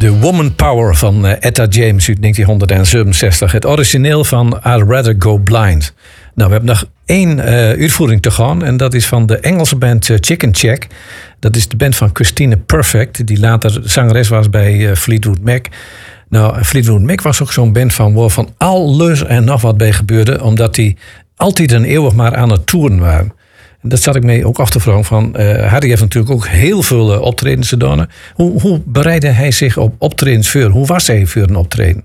The Woman Power van Etta James uit 1967. Het origineel van I'd Rather Go Blind. Nou, we hebben nog 1 uitvoering te gaan. En dat is van de Engelse band Chicken Shack. Dat is de band van Christine Perfect. Die later zangeres was bij Fleetwood Mac. Nou, Fleetwood Mac was ook zo'n band waar van alles en nog wat bij gebeurde. Omdat die altijd en eeuwig maar aan het toeren waren. En dat zat ik mee ook af te vragen van... Harry heeft natuurlijk ook heel veel optredens gedaan. Hoe bereidde hij zich op optredens voor? Hoe was hij voor een optreden?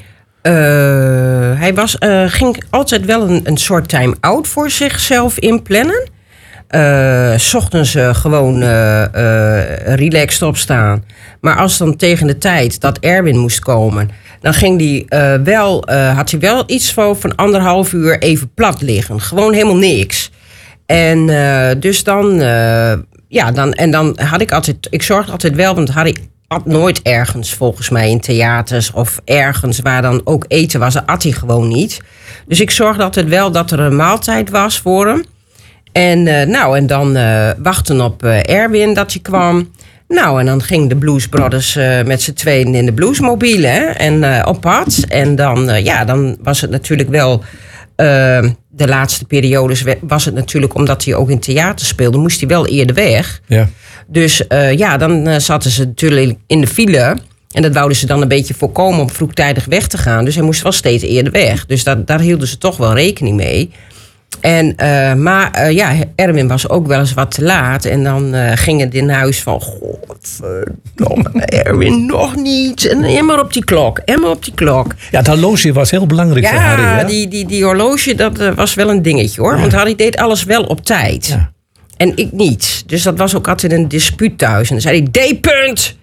Hij ging altijd wel een soort time-out voor zichzelf inplannen. 's Ochtends gewoon relaxed opstaan. Maar als dan tegen de tijd dat Erwin moest komen... dan ging had hij wel iets van 1,5 uur even plat liggen. Gewoon helemaal niks. En dus dan had ik altijd... Ik zorgde altijd wel, want Harry at nooit ergens volgens mij in theaters... of ergens waar dan ook eten was. Dat at hij gewoon niet. Dus ik zorgde altijd wel dat er een maaltijd was voor hem. En dan wachten op Erwin dat hij kwam. Nou, en dan gingen de Blues Brothers met z'n tweeën in de bluesmobiele en op pad. En dan was het natuurlijk wel... de laatste periodes was het natuurlijk... omdat hij ook in theater speelde... moest hij wel eerder weg. Ja. Dus dan zaten ze natuurlijk in de file... en dat wouden ze dan een beetje voorkomen... om vroegtijdig weg te gaan. Dus hij moest wel steeds eerder weg. Dus daar hielden ze toch wel rekening mee... Maar Erwin was ook wel eens wat te laat. En dan ging het in huis van... Godverdomme, Erwin, nog niet. En immer op die klok, Ja, het horloge was heel belangrijk voor Harry. Ja, die horloge, dat was wel een dingetje, hoor. Ja. Want Harry deed alles wel op tijd. Ja. En ik niet. Dus dat was ook altijd een dispuut thuis. En dan zei hij, D-punt!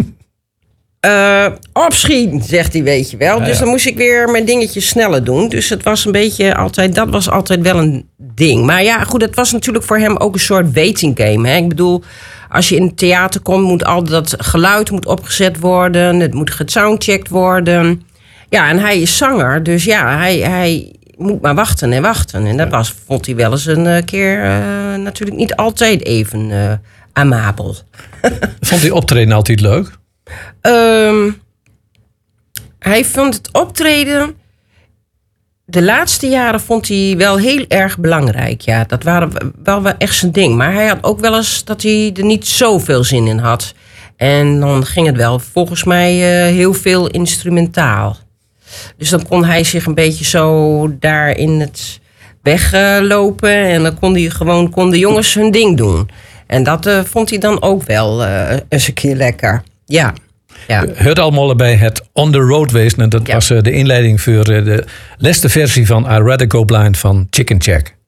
Opschieten, zegt hij, weet je wel. Dus dan moest ik weer mijn dingetjes sneller doen. Dus het was een beetje altijd... Dat was altijd wel een ding. Maar ja, goed, het was natuurlijk voor hem ook een soort waiting game. Hè? Ik bedoel, als je in het theater komt... moet al dat geluid opgezet worden. Het moet gesoundcheckt worden. Ja, en hij is zanger. Dus ja, hij moet maar wachten en wachten. En dat vond hij wel eens een keer... natuurlijk niet altijd even amabel. Vond hij optreden altijd leuk? Hij vond het optreden... De laatste jaren vond hij wel heel erg belangrijk. Ja, dat waren wel echt zijn ding. Maar hij had ook wel eens dat hij er niet zoveel zin in had. En dan ging het wel volgens mij heel veel instrumentaal. Dus dan kon hij zich een beetje zo daar in het weglopen. En dan kon de jongens hun ding doen. En dat vond hij dan ook wel eens een keer lekker. Ja. Ja. Hoort allemaal bij het On The Road wezen. En dat was de inleiding voor de laatste versie van I'd Rather Go Blind van Chicken Shack.